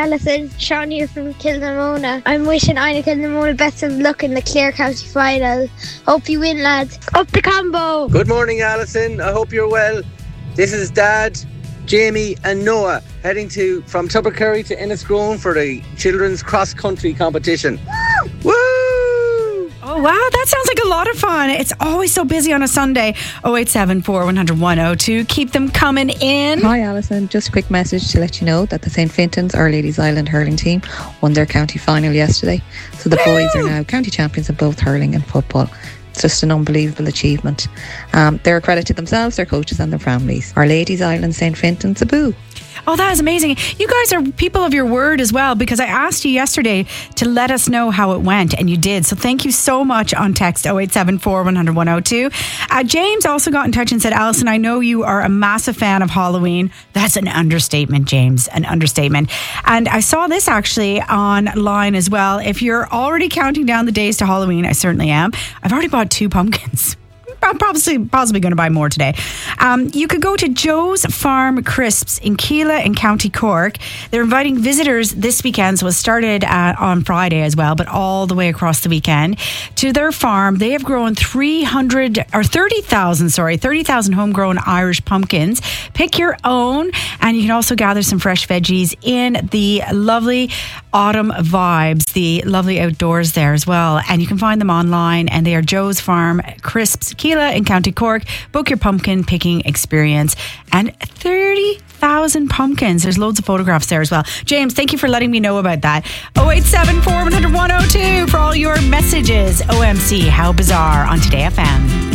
Alison. Sean here from Kilnamona. I'm wishing Ina Kilnamona best of luck in the Clare County final. Hope you win, lads. Up the combo. Good morning, Alison. I hope you're well. This is Dad, Jamie and Noah heading from Tubbercurry to Ennisgrove for the children's cross-country competition. Woo! Oh, wow, that sounds like a lot of fun. It's always so busy on a Sunday. 0874 100 102. Keep them coming in. Hi, Alison. Just a quick message to let you know that the St. Fintan's Our Ladies Island hurling team won their county final yesterday. So the boys are now county champions of both hurling and football. It's just an unbelievable achievement. They're a credit to themselves, their coaches and their families. Our Ladies Island, St. Fintan's, a boo. Oh, that is amazing. You guys are people of your word as well, because I asked you yesterday to let us know how it went, and you did. So thank you so much on text 0874 100 102. James also got in touch and said, Alison, I know you are a massive fan of Halloween. That's an understatement, James, an understatement. And I saw this actually online as well. If you're already counting down the days to Halloween, I certainly am. I've already bought 2 pumpkins. I'm possibly going to buy more today. You could go to Joe's Farm Crisps in Keela in County Cork. They're inviting visitors this weekend, so it started on Friday as well, but all the way across the weekend to their farm. They have grown 30,000 homegrown Irish pumpkins. Pick your own, and you can also gather some fresh veggies in the lovely autumn vibes, the lovely outdoors there as well. And you can find them online, and they are Joe's Farm Crisps, Keela in County Cork. Book your pumpkin picking experience. And 30,000 pumpkins. There's loads of photographs there as well. James, thank you for letting me know about that. 0874 100 102 for all your messages. OMC, how bizarre on Today FM.